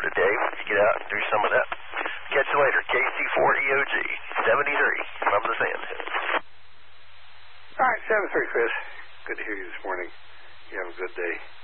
today. You get out and do some of that. Catch you later. KC4EOG 73 from the Sandhills. All right, 7-3, Chris. Good to hear you this morning. You have a good day.